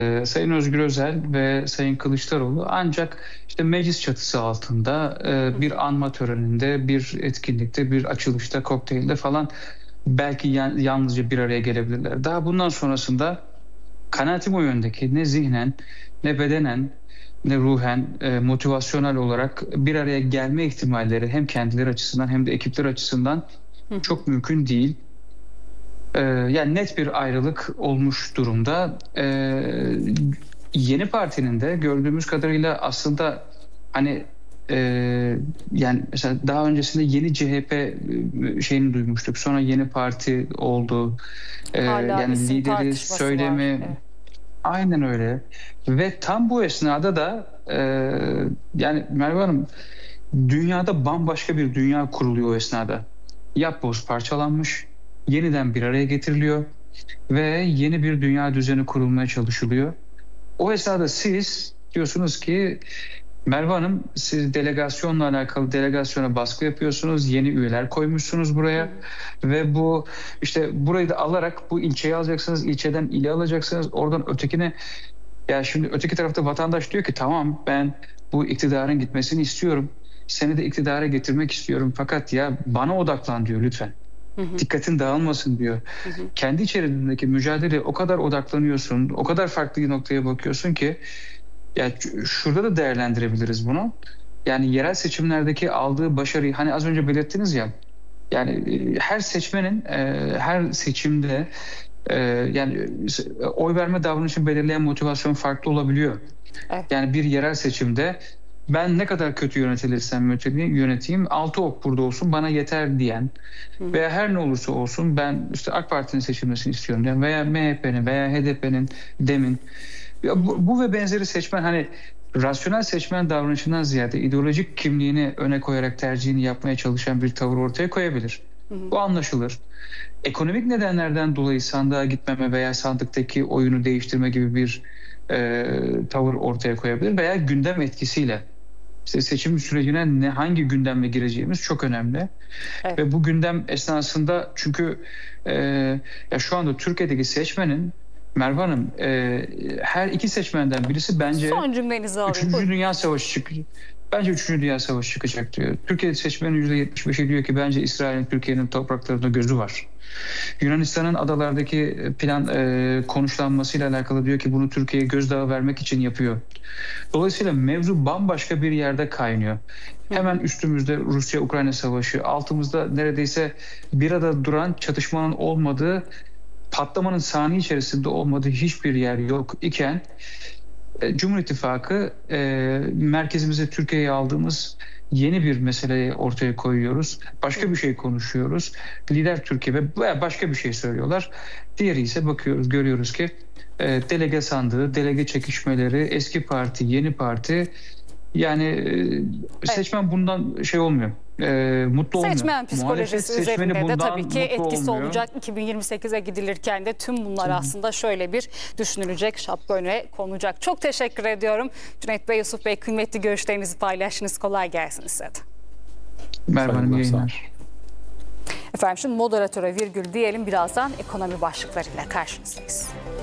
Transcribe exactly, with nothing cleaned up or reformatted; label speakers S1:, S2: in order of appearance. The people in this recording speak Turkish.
S1: Sayın Özgür Özel ve Sayın Kılıçdaroğlu ancak işte meclis çatısı altında bir anma töreninde, bir etkinlikte, bir açılışta, kokteylde falan belki yalnızca bir araya gelebilirler. Daha bundan sonrasında kanaatim o yöndeki, ne zihnen, ne bedenen, ne ruhen, motivasyonel olarak bir araya gelme ihtimalleri hem kendileri açısından hem de ekipler açısından çok mümkün değil. Ee, yani net bir ayrılık olmuş durumda. Ee, yeni partinin de gördüğümüz kadarıyla aslında hani e, yani mesela daha öncesinde yeni C H P şeyini duymuştuk. Sonra yeni parti oldu. Ee,
S2: Hala
S1: yani
S2: isim
S1: lideri,
S2: tartışması
S1: söylemi
S2: var. Evet.
S1: aynen öyle. Ve tam bu esnada da e, yani Merve Hanım, dünyada bambaşka bir dünya kuruluyor o esnada. Yapboz parçalanmış, yeniden bir araya getiriliyor ve yeni bir dünya düzeni kurulmaya çalışılıyor. O esnada siz diyorsunuz ki Merve Hanım, siz delegasyonla alakalı delegasyona baskı yapıyorsunuz. Yeni üyeler koymuşsunuz buraya. Hı. Ve bu işte burayı da alarak bu ilçeyi alacaksınız. İlçeden ili alacaksınız. Oradan ötekine, ya şimdi öteki tarafta vatandaş diyor ki tamam, ben bu iktidarın gitmesini istiyorum. Seni de iktidara getirmek istiyorum. Fakat ya bana odaklan diyor lütfen. Hı hı. Dikkatin dağılmasın diyor. Hı hı. Kendi içerisindeki mücadeleye o kadar odaklanıyorsun, o kadar farklı bir noktaya bakıyorsun ki ya şurada da değerlendirebiliriz bunu. Yani yerel seçimlerdeki aldığı başarıyı hani az önce belirttiniz ya. Yani her seçmenin her seçimde yani oy verme davranışını belirleyen motivasyon farklı olabiliyor. Evet. Yani bir yerel seçimde ben ne kadar kötü yönetilirsem yöneteyim altı ok burada olsun bana yeter diyen, Hı. veya her ne olursa olsun ben işte AK Parti'nin seçilmesini istiyorum diyen veya M H P'nin veya H D P'nin, DEM'in, ya bu, bu ve benzeri seçmen hani rasyonel seçmen davranışından ziyade ideolojik kimliğini öne koyarak tercihini yapmaya çalışan bir tavır ortaya koyabilir. Hı hı. Bu anlaşılır. Ekonomik nedenlerden dolayı sandığa gitmeme veya sandıktaki oyunu değiştirme gibi bir e, tavır ortaya koyabilir veya gündem etkisiyle. İşte seçim sürecine ne hangi gündemle gireceğimiz çok önemli. Evet. Ve bu gündem esnasında çünkü e, ya şu anda Türkiye'deki seçmenin Merve Hanım, e, her iki seçmenden birisi bence
S2: son cümlenizi alayım.
S1: Üçüncü
S2: Buyurun.
S1: Dünya Savaşı çıkacak. Bence Üçüncü Dünya Savaşı çıkacak diyor. Türkiye seçmenin yüzde yetmiş beşi diyor ki bence İsrail'in Türkiye'nin topraklarında gözü var. Yunanistan'ın adalardaki plan e, konuşlanmasıyla alakalı diyor ki bunu Türkiye'ye gözdağı vermek için yapıyor. Dolayısıyla mevzu bambaşka bir yerde kaynıyor. Hemen üstümüzde Rusya-Ukrayna Savaşı, altımızda neredeyse bir arada duran, çatışmanın olmadığı, patlamanın saniye içerisinde olmadığı hiçbir yer yok iken Cumhur İttifakı e, merkezimize Türkiye'ye aldığımız yeni bir meseleyi ortaya koyuyoruz. Başka bir şey konuşuyoruz. Lider Türkiye ve başka bir şey söylüyorlar. Diğeri ise bakıyoruz, görüyoruz ki e, delege sandığı, delege çekişmeleri, eski parti, yeni parti. Yani e, seçmen evet. bundan şey olmuyor. E, mutlu olmuyor.
S2: Seçmen psikolojisi üzerinde de tabii ki etkisi
S1: olmuyor.
S2: olacak. iki bin yirmi sekize gidilirken de tüm bunlar Hı. aslında şöyle bir düşünülecek, şapka önüne konulacak. Çok teşekkür ediyorum. Cüneyt Bey, Yusuf Bey, kıymetli görüşlerinizi paylaştınız. Kolay gelsin size de.
S1: Merhaba Hanım, yayınlar.
S2: Efendim şimdi moderatöre virgül diyelim, birazdan ekonomi başlıklarıyla karşınızdayız.